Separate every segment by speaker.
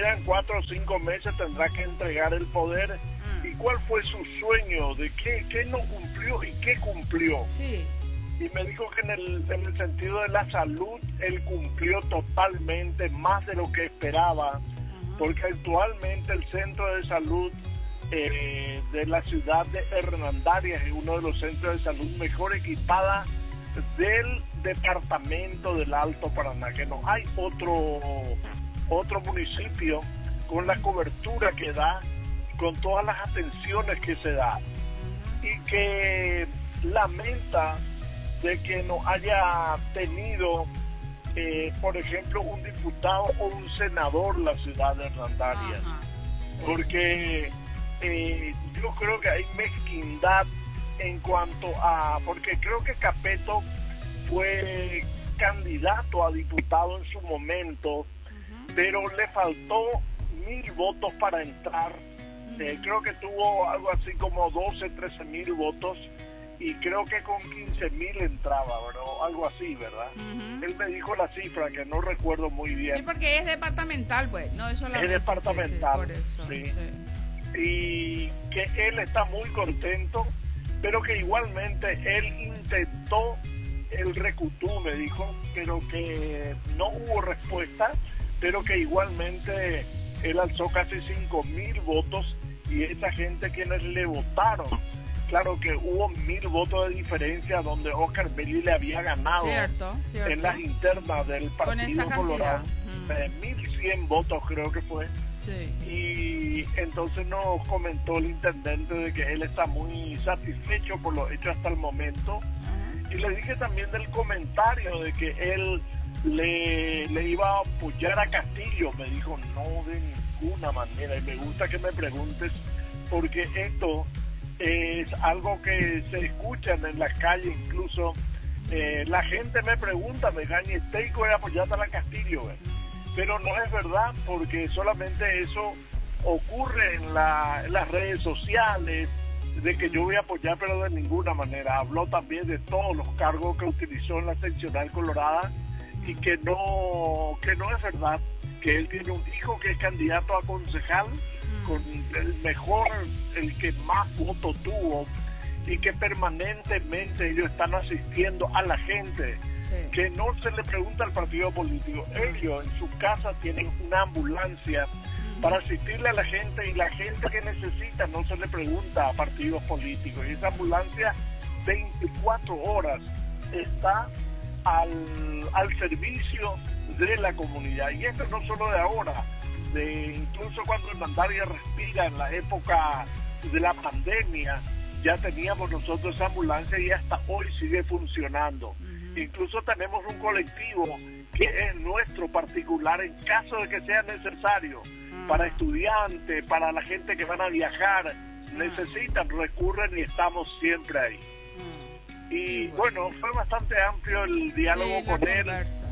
Speaker 1: quedan 4 o 5 meses, tendrá que entregar el poder. ¿Y cuál fue su sueño? ¿De qué no cumplió y qué cumplió?
Speaker 2: Sí.
Speaker 1: Y me dijo que en el sentido de la salud, él cumplió totalmente, más de lo que esperaba, porque actualmente el centro de salud de la ciudad de Hernandarias es uno de los centros de salud mejor equipada del departamento del Alto Paraná, que no hay otro municipio con la cobertura que da, con todas las atenciones que se da, y que lamenta de que no haya tenido, por ejemplo, un diputado o un senador la ciudad de Hernandarias, porque yo creo que hay mezquindad en cuanto a, porque creo que Capeto fue candidato a diputado en su momento, pero le faltó 1,000 votos para entrar. Creo que tuvo algo así como 12, 13 mil votos, y creo que con 15,000 entraba, ¿verdad? Algo así, ¿verdad? Él me dijo la cifra, que no recuerdo muy bien.
Speaker 2: Sí, porque es departamental, pues, no es solamente.
Speaker 1: Es departamental,
Speaker 2: por eso,
Speaker 1: sí. Y que él está muy contento, pero que igualmente él intentó el recutú, me dijo, pero que no hubo respuesta, pero que igualmente él alzó casi 5,000 votos, y esa gente quienes le votaron, claro que hubo 1,000 votos de diferencia donde Oscar Belli le había ganado,
Speaker 2: cierto.
Speaker 1: en las internas del Partido Colorado, 1,100 votos creo que fue.
Speaker 2: Sí.
Speaker 1: Y entonces nos comentó el intendente de que él está muy satisfecho por lo hecho hasta el momento. Y le dije también del comentario de que él le iba a apoyar a Castillo. Me dijo, no, de ninguna manera. Y me gusta que me preguntes, porque esto es algo que se escuchan en la calle. Incluso la gente me pregunta, me gañe, ¿Teico es apoyar a la Castillo? Pero no es verdad, porque solamente eso ocurre en las redes sociales, de que yo voy a apoyar, pero de ninguna manera. Habló también de todos los cargos que utilizó en la seccional colorada, y que no es verdad, que él tiene un hijo que es candidato a concejal, con el que más votos tuvo, y que permanentemente ellos están asistiendo a la gente, que no se le pregunta al partido político. Ellos en su casa tienen una ambulancia para asistirle a la gente, y la gente que necesita no se le pregunta a partidos políticos. Y esa ambulancia 24 horas está al servicio de la comunidad. Y esto no solo de ahora, incluso cuando Hernandarias respira en la época de la pandemia, ya teníamos nosotros esa ambulancia, y hasta hoy sigue funcionando. Incluso tenemos un colectivo que es nuestro particular, en caso de que sea necesario, para estudiantes, para la gente que van a viajar, necesitan, recurren, y estamos siempre ahí. Y bueno, fue bastante amplio el diálogo con él.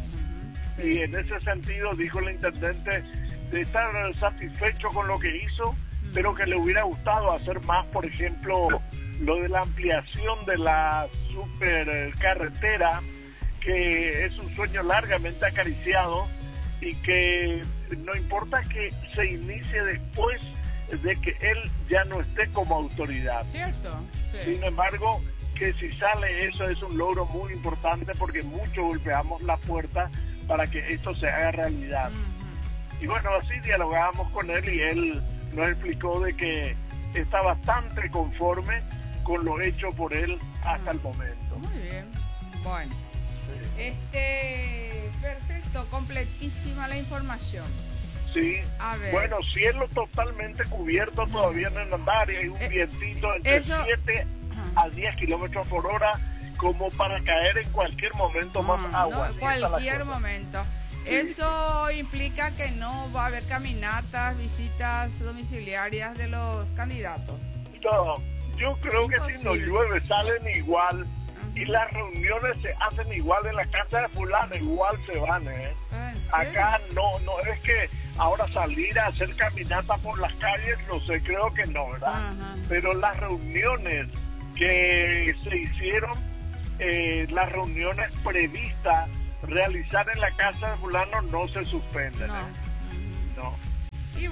Speaker 1: Y en ese sentido dijo el intendente de estar satisfecho con lo que hizo, pero que le hubiera gustado hacer más. Por ejemplo, lo de la ampliación de la supercarretera, que es un sueño largamente acariciado, y que no importa que se inicie después de que él ya no esté como autoridad.
Speaker 2: Cierto. Sí.
Speaker 1: Sin embargo, que si sale eso es un logro muy importante, porque muchos golpeamos la puerta para que esto se haga realidad. Y bueno, así dialogábamos con él, y él nos explicó de que está bastante conforme con lo hecho por él hasta el momento.
Speaker 2: Muy bien. Bueno. Sí. Perfecto, completísima la información.
Speaker 1: Sí.
Speaker 2: A ver.
Speaker 1: Bueno, cielo totalmente cubierto todavía en Hernandarias, y un vientito entre 7 a 10 kilómetros por hora, como para caer en cualquier momento más agua.
Speaker 2: No, cualquier momento. Sí. Eso implica que no va a haber caminatas, visitas domiciliarias de los candidatos.
Speaker 1: No, yo creo que si no llueve salen igual, y las reuniones se hacen igual en la casa de fulano, igual se van, Acá no es que ahora salir a hacer caminata por las calles, no sé, creo que no, ¿verdad? Pero las reuniones que se hicieron, las reuniones previstas realizar en la casa de fulano no se suspenden. No.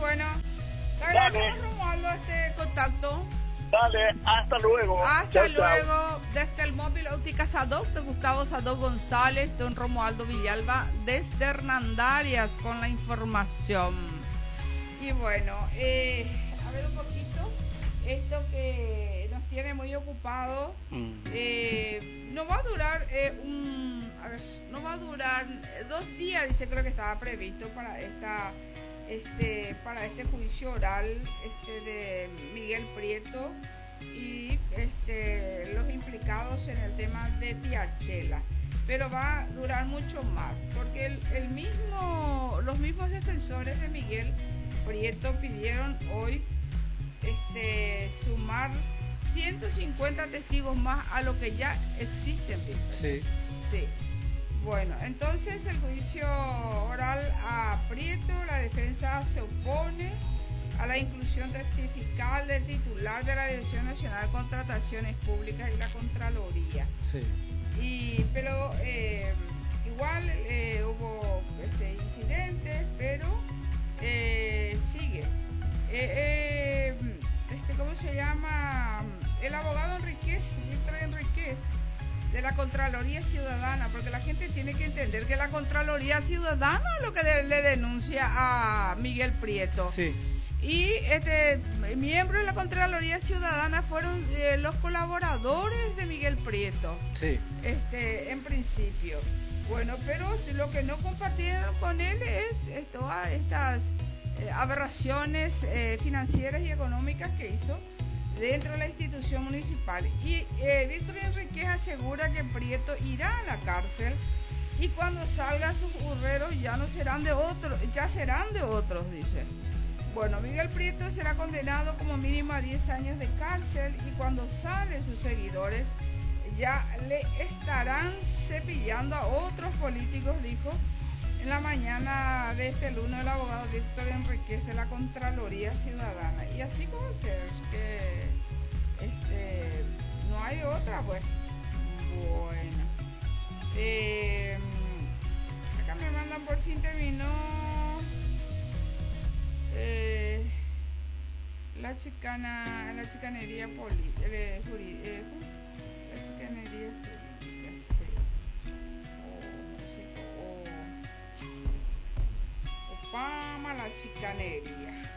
Speaker 2: bueno. Te
Speaker 1: Dale.
Speaker 2: agradecemos, Romualdo, este contacto.
Speaker 1: Dale, hasta luego.
Speaker 2: Hasta
Speaker 1: Chao, chao.
Speaker 2: luego. Desde el móvil Óptica Sadok de Gustavo Sadok González, don Romualdo Villalba, desde Hernandarias con la información. Y bueno, a ver un poquito, esto que nos tiene muy ocupado, no va a durar no va a durar 2 días, dice, creo que estaba previsto para este juicio oral de Miguel Prieto y los implicados en el tema de Tiachela, pero va a durar mucho más porque los mismos defensores de Miguel Prieto pidieron hoy sumar 150 testigos más a lo que ya existen.
Speaker 3: Sí.
Speaker 2: Sí. Bueno, entonces el juicio oral a Prieto, la defensa se opone a la inclusión testifical del titular de la Dirección Nacional de Contrataciones Públicas y la Contraloría.
Speaker 3: Sí.
Speaker 2: Pero igual hubo incidentes, pero sigue. ¿Cómo se llama? El abogado Enríquez, Víctor Enríquez, de la Contraloría Ciudadana, porque la gente tiene que entender que la Contraloría Ciudadana es lo que le denuncia a Miguel Prieto.
Speaker 3: Sí.
Speaker 2: Y miembros de la Contraloría Ciudadana fueron los colaboradores de Miguel Prieto.
Speaker 3: Sí.
Speaker 2: En principio. Bueno, pero lo que no compartieron con él es todas estas aberraciones financieras y económicas que hizo dentro de la institución municipal. Y Víctor Enríquez asegura que Prieto irá a la cárcel y cuando salgan sus burreros ya serán de otros, dice. Bueno, Miguel Prieto será condenado como mínimo a 10 años de cárcel y cuando salen sus seguidores ya le estarán cepillando a otros políticos, dijo en la mañana de este lunes el abogado Víctor Enríquez de la Contraloría Ciudadana. Y así como ser que no hay otra, pues. Bueno. Acá me mandan, por fin terminó la chicanería política, la chicanería política, sí. Opama, la chicanería.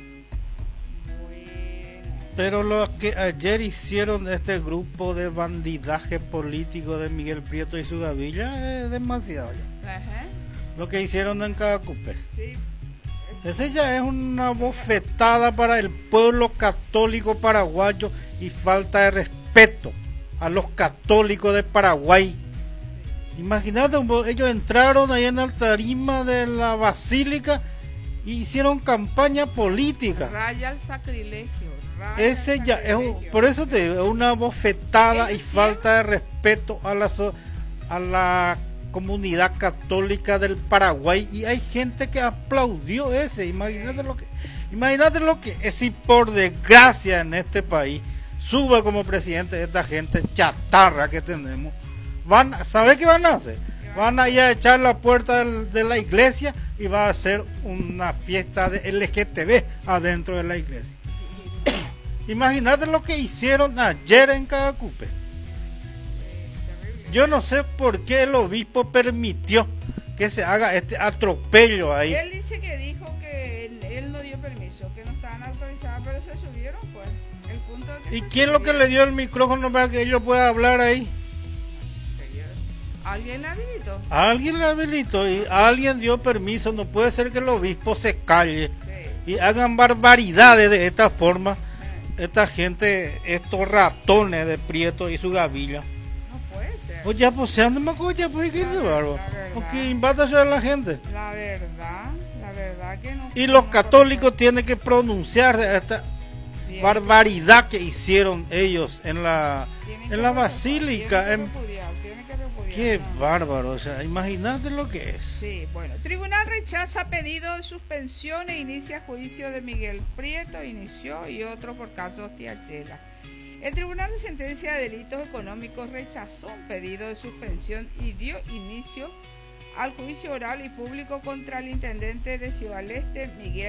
Speaker 2: Bueno.
Speaker 3: Pero lo que ayer hicieron este grupo de bandidaje político de Miguel Prieto y su gavilla es demasiado ya.
Speaker 2: Ajá.
Speaker 3: Lo que hicieron en Cadacupe.
Speaker 2: Sí.
Speaker 3: Ese ya es una bofetada para el pueblo católico paraguayo y falta de respeto a los católicos de Paraguay. Imagínate, ellos entraron ahí en la tarima de la basílica y hicieron campaña política.
Speaker 2: Raya al sacrilegio.
Speaker 3: Ese ya es, por eso te digo, es una bofetada y falta de respeto a la comunidad católica del Paraguay, y hay gente que aplaudió ese. Imagínate lo que es, si por desgracia en este país sube como presidente de esta gente chatarra que tenemos. ¿Sabe qué van a hacer? Van a ir a echar la puerta de la iglesia y va a hacer una fiesta de LGTB adentro de la iglesia. Imagínate lo que hicieron ayer en Cadacupe. Yo no sé por qué el obispo permitió que se haga este atropello ahí.
Speaker 2: Él dice que dijo que él no dio permiso, que no estaban autorizadas, pero se subieron, pues. El punto es que
Speaker 3: ¿Y quién es lo que le dio el micrófono para que ellos puedan hablar ahí?
Speaker 2: ¿Alguien la habilitó?
Speaker 3: Alguien le habilitó y alguien dio permiso. No puede ser que el obispo se calle y hagan barbaridades de esta forma. Esta gente, estos ratones de Prieto y su gavilla.
Speaker 2: No puede ser.
Speaker 3: Oye, pues se andan más cocha, pues qué de barro. Porque invádase a la gente.
Speaker 2: La verdad que no.
Speaker 3: Y los católicos tienen que pronunciarse a esta barbaridad que hicieron ellos en la basílica. Qué bárbaro, o sea, imagínate lo que es.
Speaker 2: Sí, bueno. Tribunal rechaza pedido de suspensión e inicia juicio de Miguel Prieto, inició, y otro por casos Tiachela. El Tribunal de Sentencia de Delitos Económicos rechazó un pedido de suspensión y dio inicio al juicio oral y público contra el intendente de Ciudad del Este, Miguel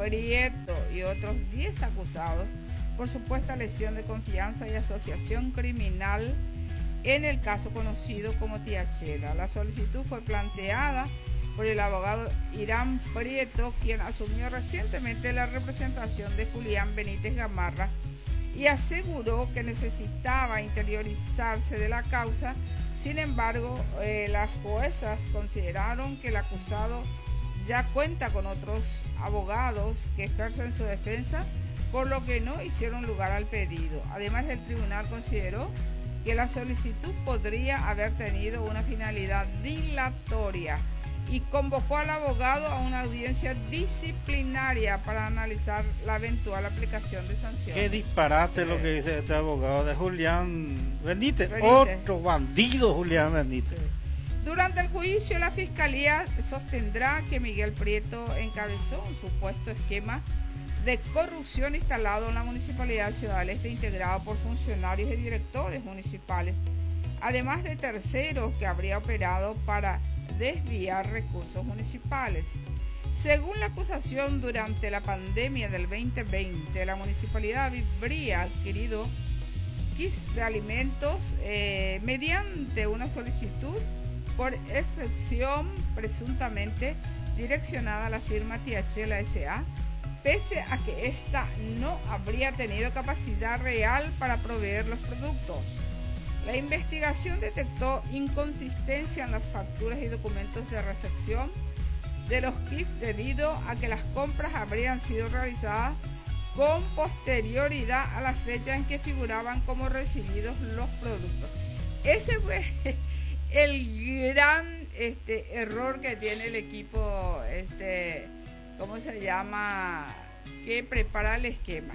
Speaker 2: Prieto y otros 10 acusados por supuesta lesión de confianza y asociación criminal en el caso conocido como Tiachela. La solicitud fue planteada por el abogado Irán Prieto, quien asumió recientemente la representación de Julián Benítez Gamarra y aseguró que necesitaba interiorizarse de la causa. Sin embargo, las juezas consideraron que el acusado ya cuenta con otros abogados que ejercen su defensa, por lo que no hicieron lugar al pedido. Además, el tribunal consideró que la solicitud podría haber tenido una finalidad dilatoria y convocó al abogado a una audiencia disciplinaria para analizar la eventual aplicación de sanciones.
Speaker 3: Qué disparate lo que dice este abogado de Julián Benítez. Otro bandido, Julián Benítez.
Speaker 2: Sí. Durante el juicio, la Fiscalía sostendrá que Miguel Prieto encabezó un supuesto esquema de corrupción instalado en la Municipalidad de Ciudad del Este, integrado por funcionarios y directores municipales, además de terceros que habría operado para desviar recursos municipales. Según la acusación, durante la pandemia del 2020, la municipalidad habría adquirido kits de alimentos mediante una solicitud por excepción presuntamente direccionada a la firma Tiachela S.A., pese a que ésta no habría tenido capacidad real para proveer los productos. La investigación detectó inconsistencia en las facturas y documentos de recepción de los kits debido a que las compras habrían sido realizadas con posterioridad a las fechas en que figuraban como recibidos los productos. Ese fue el gran error que tiene el equipo, ¿cómo se llama?, que prepara el esquema.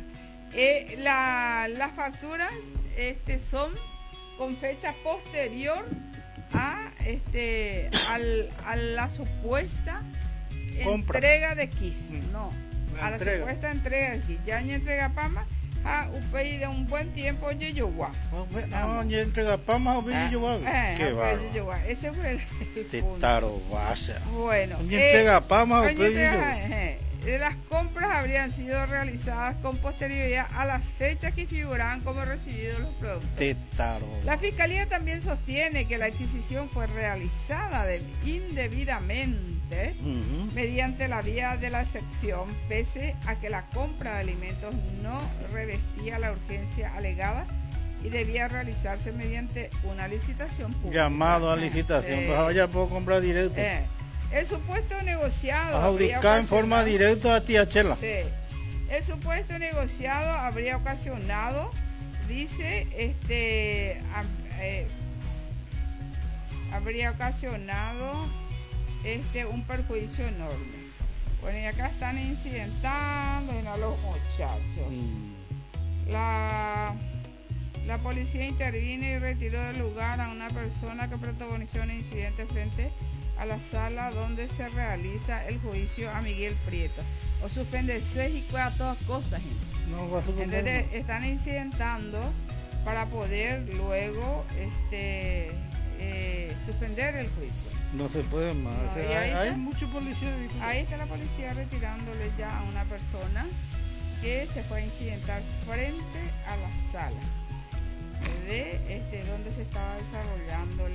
Speaker 2: Las facturas son con fecha posterior a la supuesta
Speaker 3: compra,
Speaker 2: entrega de kits, no, a la supuesta entrega de kits. Ya ni entrega Pama a UPI de un buen tiempo en Yeyogua.
Speaker 3: No, ni entrega Pama a UPI en Yeyogua. Qué bárbaro.
Speaker 2: Ese fue el
Speaker 3: punto.
Speaker 2: Bueno,
Speaker 3: ni entrega Pama a UPI en Yeyogua.
Speaker 2: Las compras habrían sido realizadas con posterioridad a las fechas que figuraban como recibidos los productos. La Fiscalía también sostiene que la adquisición fue realizada indebidamente mediante la vía de la excepción, pese a que la compra de alimentos no revestía la urgencia alegada y debía realizarse mediante una licitación pública.
Speaker 3: Llamado a licitación, pues ahora ya puedo comprar directo.
Speaker 2: El supuesto negociado
Speaker 3: adjudicar en forma directa a Tiachela.
Speaker 2: Sí. El supuesto negociado habría ocasionado, dice, habría ocasionado un perjuicio enorme. Bueno, y acá están incidentando a los muchachos. La policía intervino y retiró del lugar a una persona que protagonizó un incidente frente a la sala donde se realiza el juicio a Miguel Prieto. O suspende 6 y 4 a todas costas, gente.
Speaker 3: No va a suspender.
Speaker 2: Entonces, están incidentando para poder luego suspender el juicio.
Speaker 3: No se puede más.
Speaker 2: No,
Speaker 3: o sea, hay mucha policía.
Speaker 2: Ahí está la policía retirándole ya a una persona que se fue a incidentar frente a la sala de donde se estaba desarrollando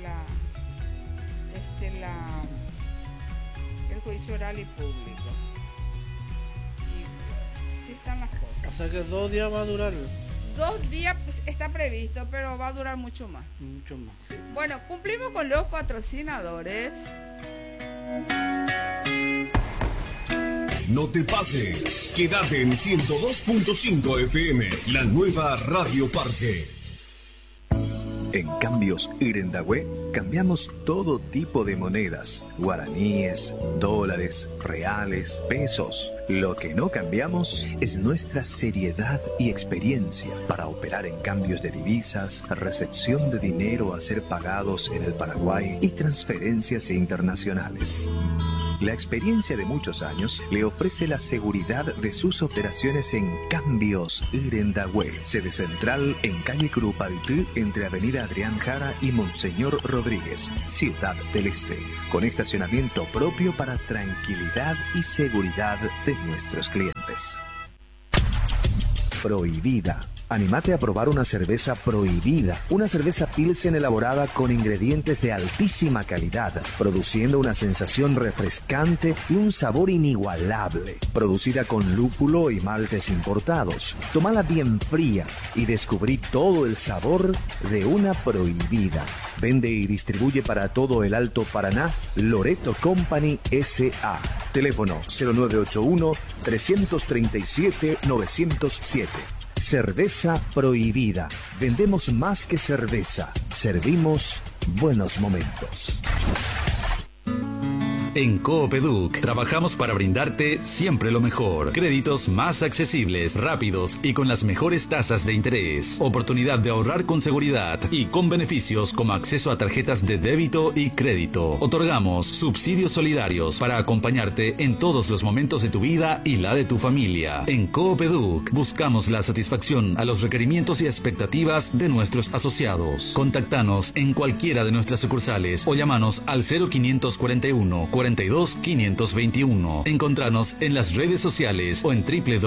Speaker 2: el juicio oral y público. Y sí están las cosas.
Speaker 3: O sea que 2 días va a durar.
Speaker 2: 2 días está previsto, pero va a durar mucho más.
Speaker 3: Mucho más.
Speaker 2: Bueno, cumplimos con los patrocinadores.
Speaker 4: No te pases, quédate en 102.5 FM, la nueva Radio Parque.
Speaker 5: En Cambios Irendahue cambiamos todo tipo de monedas, guaraníes, dólares, reales, pesos. Lo que no cambiamos es nuestra seriedad y experiencia para operar en cambios de divisas, recepción de dinero a ser pagados en el Paraguay y transferencias internacionales. La experiencia de muchos años le ofrece la seguridad de sus operaciones en Cambios Irendahue, sede central en calle Curupaytí, entre avenida Adrián Jara y Monseñor Rodríguez, Ciudad del Este, con estacionamiento propio para tranquilidad y seguridad de nuestros clientes. ingredientes. Prohibida. Anímate a probar una cerveza Prohibida, una cerveza Pilsen elaborada con ingredientes de altísima calidad, produciendo una sensación refrescante y un sabor inigualable. Producida con lúpulo y maltes importados. Tómala bien fría y descubrí todo el sabor de una Prohibida. Vende y distribuye para todo el Alto Paraná Loreto Company S.A. Teléfono 0981-337-907. Cerveza Prohibida. Vendemos más que cerveza. Servimos buenos momentos.
Speaker 6: En Coopeduc trabajamos para brindarte siempre lo mejor. Créditos más accesibles, rápidos y con las mejores tasas de interés. Oportunidad de ahorrar con seguridad y con beneficios como acceso a tarjetas de débito y crédito. Otorgamos subsidios solidarios para acompañarte en todos los momentos de tu vida y la de tu familia. En Coopeduc buscamos la satisfacción a los requerimientos y expectativas de nuestros asociados. Contactanos en cualquiera de nuestras sucursales o llamanos al 0541 42 521. Encontranos en las redes sociales o en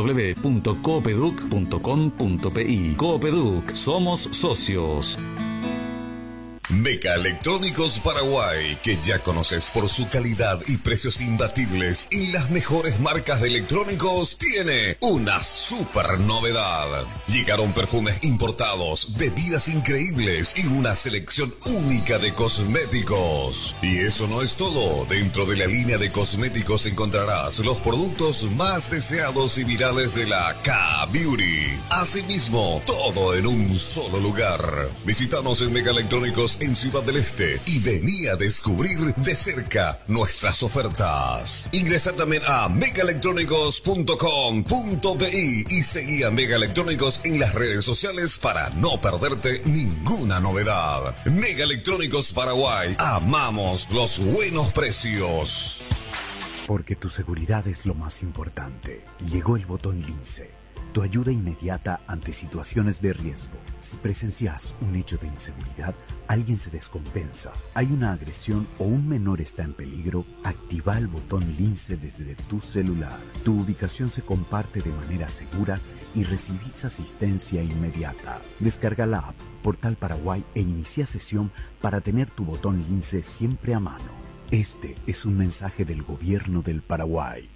Speaker 6: www.coopeduc.com.pi. Coopeduc, somos socios.
Speaker 4: Meca Electrónicos Paraguay, que ya conoces por su calidad y precios imbatibles y las mejores marcas de electrónicos, tiene una super novedad. Llegaron perfumes importados, bebidas increíbles y una selección única de cosméticos. Y eso no es todo. Dentro de la línea de cosméticos encontrarás los productos más deseados y virales de la K-Beauty. Asimismo, todo en un solo lugar. Visítanos en Meca Electrónicos en Ciudad del Este y vení a descubrir de cerca nuestras ofertas. Ingresa también a megaelectrónicos.com.pi y seguí a Mega Electrónicos en las redes sociales para no perderte ninguna novedad. Mega Electrónicos Paraguay, amamos los buenos precios.
Speaker 7: Porque tu seguridad es lo más importante. Llegó el botón Lince, tu ayuda inmediata ante situaciones de riesgo. Si presencias un hecho de inseguridad, alguien se descompensa, hay una agresión o un menor está en peligro, activa el botón Lince desde tu celular. Tu ubicación se comparte de manera segura y recibís asistencia inmediata. Descarga la app Portal Paraguay e inicia sesión para tener tu botón Lince siempre a mano. Este es un mensaje del Gobierno del Paraguay.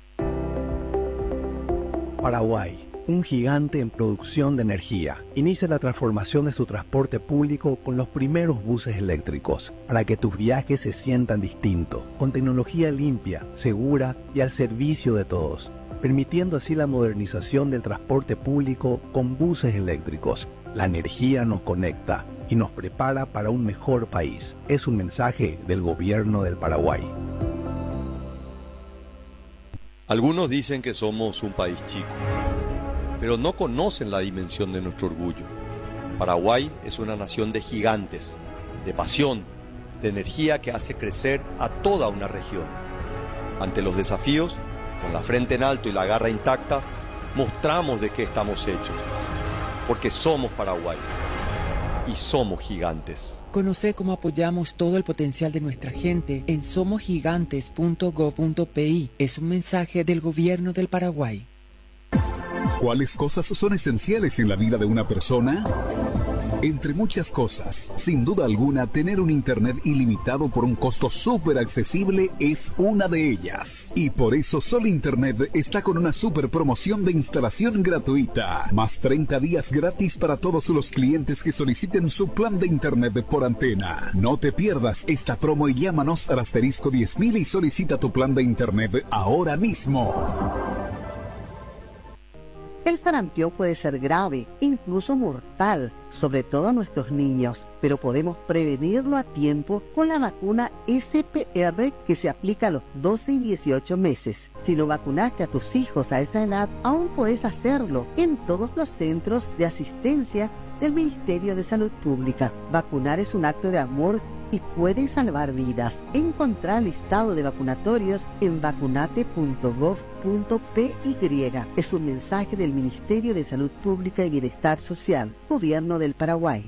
Speaker 8: Paraguay, un gigante en producción de energía, inicia la transformación de su transporte público con los primeros buses eléctricos, para que tus viajes se sientan distintos, con tecnología limpia, segura y al servicio de todos, permitiendo así la modernización del transporte público con buses eléctricos. La energía nos conecta y nos prepara para un mejor país. Es un mensaje del Gobierno del Paraguay.
Speaker 9: Algunos dicen que somos un país chico, pero no conocen la dimensión de nuestro orgullo. Paraguay es una nación de gigantes, de pasión, de energía que hace crecer a toda una región. Ante los desafíos, con la frente en alto y la garra intacta, mostramos de qué estamos hechos. Porque somos Paraguay y somos gigantes.
Speaker 10: Conoce cómo apoyamos todo el potencial de nuestra gente en somosgigantes.go.pi. Es un mensaje del Gobierno del Paraguay.
Speaker 11: ¿Cuáles cosas son esenciales en la vida de una persona? Entre muchas cosas, sin duda alguna, tener un internet ilimitado por un costo súper accesible es una de ellas. Y por eso Sol Internet está con una súper promoción de instalación gratuita. Más 30 días gratis para todos los clientes que soliciten su plan de internet por antena. No te pierdas esta promo y llámanos al asterisco 10.000 y solicita tu plan de internet ahora mismo.
Speaker 12: El sarampión puede ser grave, incluso mortal, sobre todo a nuestros niños, pero podemos prevenirlo a tiempo con la vacuna SPR que se aplica a los 12 y 18 meses. Si no vacunaste a tus hijos a esa edad, aún puedes hacerlo en todos los centros de asistencia del Ministerio de Salud Pública. Vacunar es un acto de amor y puede salvar vidas. Encontrá el listado de vacunatorios en vacunate.gov.py. Es un mensaje del Ministerio de Salud Pública y Bienestar Social, Gobierno del Paraguay.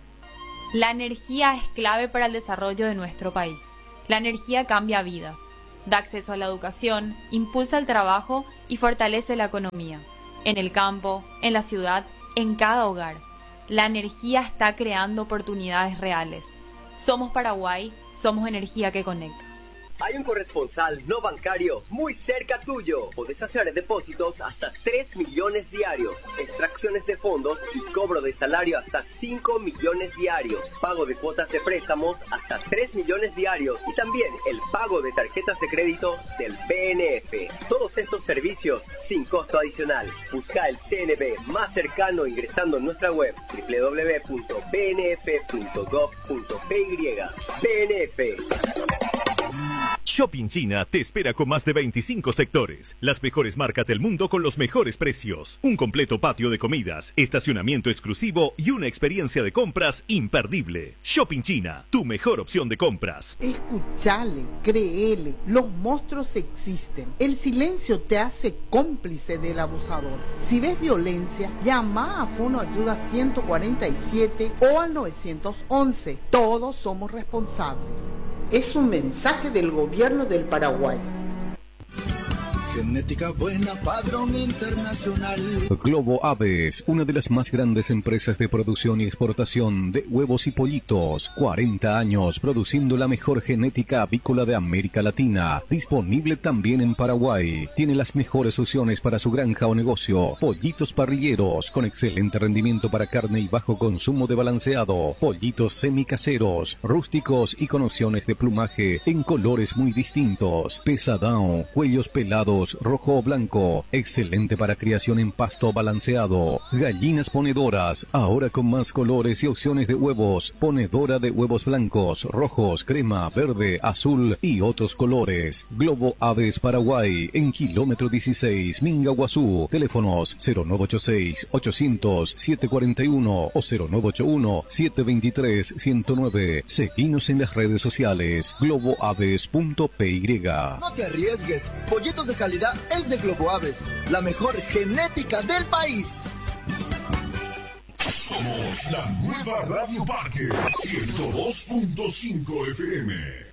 Speaker 13: La energía es clave para el desarrollo de nuestro país. La energía cambia vidas. da acceso a la educación, impulsa el trabajo y fortalece la economía. En el campo, en la ciudad, en cada hogar. La energía está creando oportunidades reales. Somos Paraguay, somos energía que conecta.
Speaker 14: Hay un corresponsal no bancario muy cerca tuyo. Podés hacer depósitos hasta 3 millones diarios, extracciones de fondos y cobro de salario hasta 5 millones diarios, pago de cuotas de préstamos hasta 3 millones diarios y también el pago de tarjetas de crédito del BNF. Todos estos servicios sin costo adicional. Busca el CNB más cercano ingresando en nuestra web www.bnf.gov.py. BNF.
Speaker 15: Shopping China te espera con más de 25 sectores, las mejores marcas del mundo con los mejores precios, un completo patio de comidas, estacionamiento exclusivo y una experiencia de compras imperdible. Shopping China, tu mejor opción de compras.
Speaker 16: Escuchale, créele, los monstruos existen. El silencio te hace cómplice del abusador. Si ves violencia, llama a Fono Ayuda 147 o al 911. Todos somos responsables. Es un mensaje del gobierno del Paraguay.
Speaker 17: Genética buena, padrón internacional.
Speaker 18: Globo Aves, una de las más grandes empresas de producción y exportación de huevos y pollitos. 40 años produciendo la mejor genética avícola de América Latina. Disponible también en Paraguay. Tiene las mejores opciones para su granja o negocio. Pollitos parrilleros con excelente rendimiento para carne y bajo consumo de balanceado. Pollitos semicaseros, rústicos y con opciones de plumaje en colores muy distintos. Pesadão, cuellos pelados, rojo o blanco, excelente para criación en pasto balanceado. Gallinas ponedoras, ahora con más colores y opciones de huevos. Ponedora de huevos blancos, rojos, crema, verde, azul y otros colores. Globo Aves Paraguay, en kilómetro 16, Mingaguazú. Teléfonos 0986-800-741 o 0981-723-109. Seguinos en las redes sociales, globoaves.py.
Speaker 17: No te arriesgues, pollitos de calidad es de Globo Aves, la mejor genética del país.
Speaker 4: Somos la nueva Radio Parque 102.5 FM.